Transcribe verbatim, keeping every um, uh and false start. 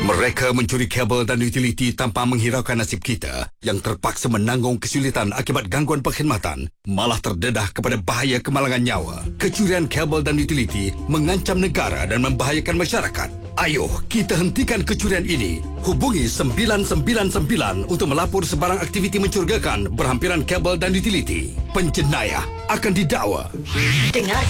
Mereka mencuri kabel dan utiliti tanpa menghiraukan nasib kita yang terpaksa menanggung kesulitan akibat gangguan perkhidmatan, malah terdedah kepada bahaya kemalangan nyawa. Kecurian kabel dan utiliti mengancam negara dan membahayakan masyarakat. Ayuh, kita hentikan kecurian ini. Hubungi sembilan sembilan sembilan untuk melapor sebarang aktiviti mencurigakan berhampiran kabel dan utiliti. Penjenayah akan didakwa. Dengar